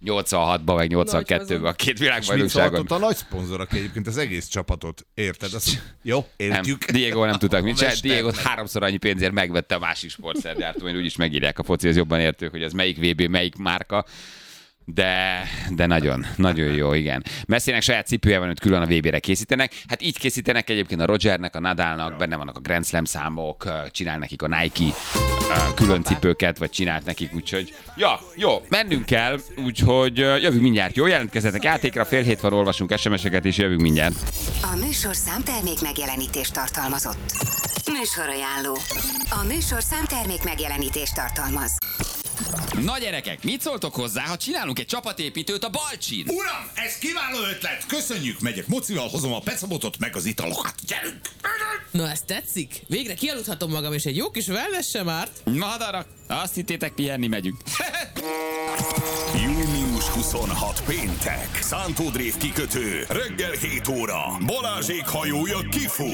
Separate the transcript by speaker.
Speaker 1: 86-ban, meg 82-ben a két világbajnokságon.
Speaker 2: A nagy szponzor, aki egyébként az egész csapatot, érted? Jó, értjük.
Speaker 1: Nem, Diego nem tudtak mit csinálni. Diego 3-szor annyi pénzért megvette a másik sportszergyártó, majd úgyis megírják a foci, az jobban értő, hogy ez melyik VB, melyik márka. De nagyon, nagyon jó, igen. Messinek saját cipője van, hogy külön a VB-re készítenek. Hát így készítenek egyébként a Rogernek, a Nadalnak, benne vannak a Grand Slam számok, csinál nekik a Nike külön cipőket, vagy csinált nekik, úgyhogy ja, jó, mennünk kell, úgyhogy jövünk mindjárt. Jó, jelentkezzetek játékra, 6:30 van, olvasunk SMS-eket, és jövünk mindjárt.
Speaker 3: A műsorszám termék megjelenítést tartalmazott. Műsorajánló. A műsorszám termék megjelenítést tartalmaz.
Speaker 4: Na gyerekek, mit szóltok hozzá, ha csinálunk egy csapatépítőt a Balcsin?
Speaker 5: Uram, ez kiváló ötlet! Köszönjük, megyek mocival, hozom a pecabotot meg az italokat. Gyerünk!
Speaker 6: Na, ez tetszik? Végre kialudhatom magam, és egy jó kis wellness sem árt.
Speaker 4: Madarak, azt hittétek, pihenni megyünk.
Speaker 7: Június 26 péntek. Szántó Drév kikötő. Reggel 7 óra. Balázsék hajója kifut.